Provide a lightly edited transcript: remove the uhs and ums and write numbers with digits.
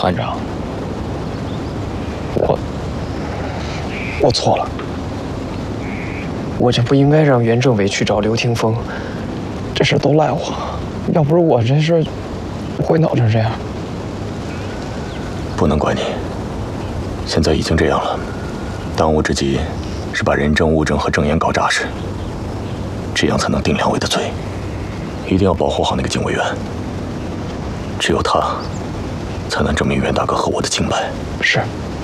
团长，我错了，我就不应该让袁政委去找刘廷峰，这事都赖我，要不是我，这事不会闹成这样。 不能怪你，现在已经这样了，当务之急是把人证、物证和证言搞扎实，这样才能定两位的罪。一定要保护好那个警卫员，只有他才能证明袁大哥和我的清白。 是。